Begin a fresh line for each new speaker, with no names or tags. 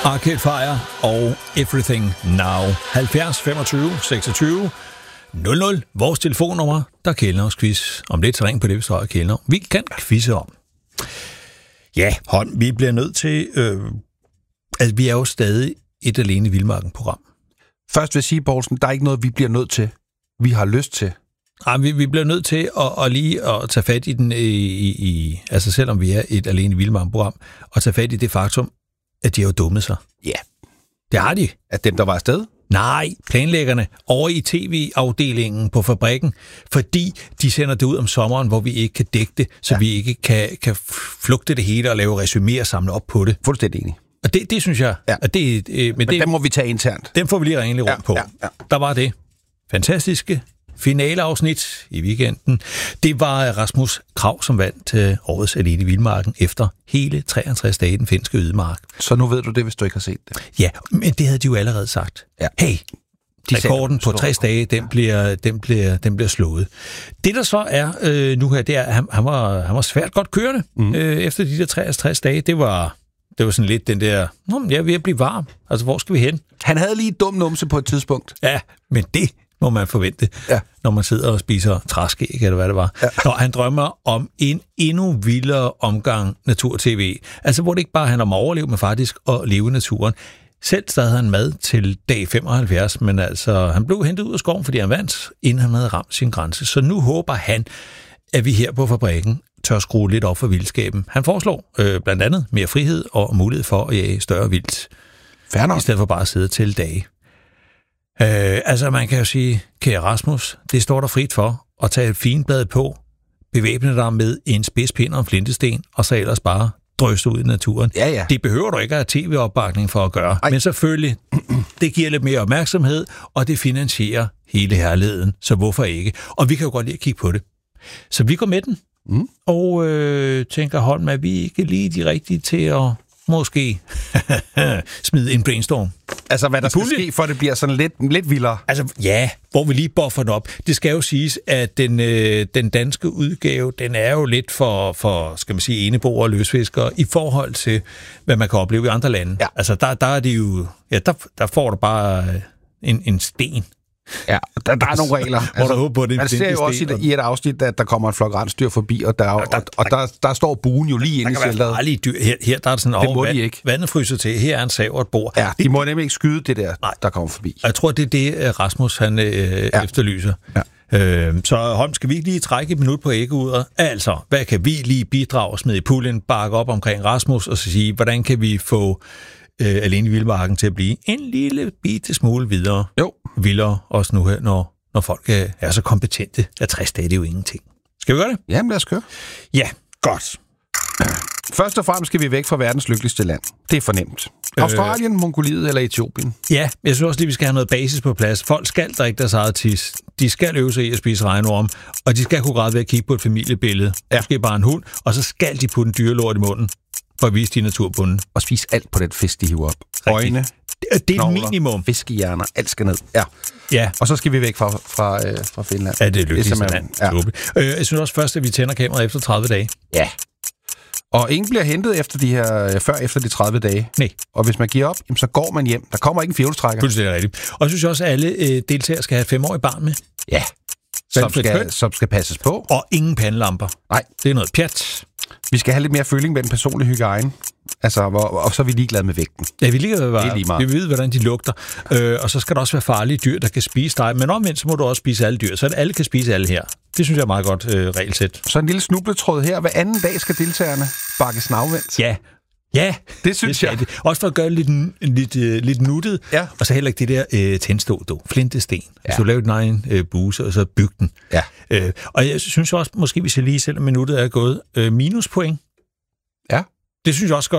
Arcade Fire og Everything Now. 70 25 26 00. Vores telefonnummer, der er Kældners quiz. Om lidt så ring på det, hvis der er Kældner. Vi kan quizze om. Ja, Holm, vi bliver nødt til... altså, vi er jo stadig et Alene i Vildmarken-program.
Først vil jeg sige, Poulsen, der er ikke noget, vi bliver nødt til. Vi har lyst til.
Nej, vi bliver nødt til at lige at tage fat i den, altså selvom vi er et Alene i Vildmarken-program, og tage fat i det faktum, at de har jo dummet sig.
Ja.
Det har de.
At dem, der var afsted?
Nej, planlæggerne over i tv-afdelingen på fabrikken, fordi de sender det ud om sommeren, hvor vi ikke kan dække det, så vi ikke kan flugte det hele og lave resumé og samle op på det.
Fuldstændig enig.
Og det synes jeg...
Ja.
At men
dem må vi tage internt.
Dem får vi lige ringe rundt på. Ja. Der var det fantastiske finaleafsnit i weekenden. Det var Rasmus Krag, som vandt til årets Alene i Vildmarken efter hele 63 dage i den finske ødemark.
Så nu ved du det, hvis du ikke har set det.
Ja, men det havde de jo allerede sagt. Ja. Hey, rekorden på 60 dage, den bliver slået. Det der så er nu her, det er, at han var svært godt kørende efter de der 63 dage. Det var sådan lidt den der, jeg er ved at blive varm. Altså, hvor skal vi hen?
Han havde lige et dum numse på et tidspunkt.
Ja, men det må man forvente, når man sidder og spiser træskæg, eller hvad det var. Ja. Når han drømmer om en endnu vildere omgang natur-tv. Altså, hvor det ikke bare handler om at overleve, men faktisk at leve i naturen. Selv havde han mad til dag 75, men altså, han blev hentet ud af skoven, fordi han vandt, inden han havde ramt sin grænse. Så nu håber han, at vi her på fabrikken tør skrue lidt op for vildskaben. Han foreslår blandt andet mere frihed og mulighed for at jage større vildt. I stedet for bare at sidde til dage. Altså, man kan jo sige, kære Rasmus, det står der frit for at tage et finblad på, bevæbne dig med en spidspind og en flintesten, og så ellers bare drøse ud i naturen.
Ja.
Det behøver du ikke at have tv-opbakning for at gøre. Ej. Men selvfølgelig, det giver lidt mere opmærksomhed, og det finansierer hele herligheden, så hvorfor ikke? Og vi kan jo godt lide at kigge på det. Så vi går med den, og tænker, Holm, er vi ikke lige de rigtige til at måske smide en brainstorm?
Altså, hvad der skal ske, for det bliver sådan lidt vildere?
Altså, ja, hvor vi lige buffer den op. Det skal jo siges, at den danske udgave, den er jo lidt for skal man sige, eneboer og løsfiskere i forhold til, hvad man kan opleve i andre lande. Ja. Altså, der er det jo... Ja, der får du bare en sten.
Ja, der er nogle regler. Man ser jo også i et afsnit, at der kommer en flok rensdyr forbi, og der står buen jo lige inde i shelteret. Der kan dyr.
Her der er sådan
det må de ikke.
Vandet fryser til. Her er en sav og et bord.
Ja, de må nemlig ikke skyde det der kommer forbi.
Jeg tror, det er det, Rasmus han efterlyser. Ja. Så Holm, skal vi ikke lige trække et minut på æggeuret? Altså, hvad kan vi lige bidrage, smide i puljen, bakke op omkring Rasmus, og så sige, hvordan kan vi få Alene i Vildmarken til at blive en lille bitte smule videre?
Jo.
Vildere også nu her, når folk er så kompetente. 60 dage, det er jo ingenting. Skal vi gøre det?
Jamen, lad os køre.
Ja, godt.
Først og fremmest skal vi væk fra verdens lykkeligste land. Det er fornemt. Australien, Mongoliet eller Etiopien?
Ja, jeg synes også lige, vi skal have noget basis på plads. Folk skal drikke deres eget tis. De skal øve sig i at spise regnorm, og de skal kunne græde ved at kigge på et familiebillede. Ja. Måske bare en hund, og så skal de putte en dyrelort i munden for at vise de naturbunden.
Og spise alt på den fisk, de hiver op. Øjne,
det er et minimum.
Fiskehjerner, alt skal ned. Ja. Og så skal vi væk fra Finland.
Ja, det er lykkeligste land. Ja. Jeg synes også først, at vi tænder kameraet efter 30 dage.
Ja. Og ingen bliver hentet efter de 30 dage.
Nej.
Og hvis man giver op, så går man hjem. Der kommer ikke en fjolstrækker.
Fuldstændig rigtigt. Og jeg synes også, at alle deltagere skal have 5-årige barn med.
Ja. Som skal passes på.
Og ingen pandelamper.
Nej.
Det er noget pjat.
Vi skal have lidt mere føling med den personlige hygiejne. Altså, og så er vi ligeglade med vægten.
Ja, vi vi ved, hvordan de lugter. Og så skal der også være farlige dyr, der kan spise dig. Men omvendt, så må du også spise alle dyr. Så alle kan spise alle her. Det synes jeg er meget godt regelsæt.
Så en lille snubletråd her. Hver anden dag skal deltagerne bakke snavvendt.
Ja,
det synes jeg.
Også for at gøre lidt nuttet. Ja. Og så heller ikke det der tændstå, flintesten. Ja. Så du laver din egen buse, og så bygge den.
Ja.
Og jeg synes også, måske vi skal lige, selvom minuttet er gået, minuspoint.
Ja.
Det synes jeg også godt.